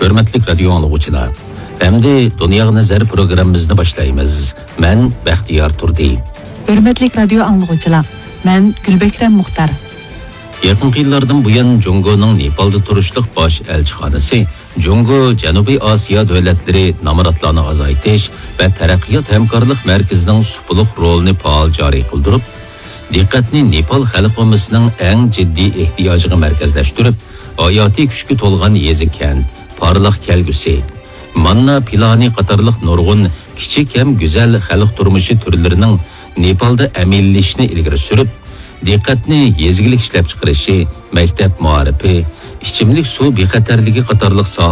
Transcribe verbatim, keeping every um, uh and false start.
Hürmetlik radyo anlıqçılar. Endi Dünya Nazar programımızını başlayımız. Ben Baxtiyar Turdi. Hürmetlik radyo anlıqçılar. Ben Gülbekrem Muxtar. Yakın yıllardan bu yan Jungo'nun Nepal'da turuşluq baş elçixanası, Jungo Janubiy Asiya devletleri namaratlarını azaytish ve teraqqiyot hamkorlik merkezinin supuluq rolini faal jari qildirib, diqqatni Nepal xalqimizning eng jiddiy ehtiyojini merkezleştirib, hayati kuchga to'lgan yezi kent, parlaq kelgusi, manna pilani qatorliq nurg'un kichik ham go'zal xalq turmushi turlarining Nepalda amillashni ilgari surib, diqqatni yezgilik ishlab chiqarishi, maktab muarifi, ichimlik suv bexatarligi qatorliq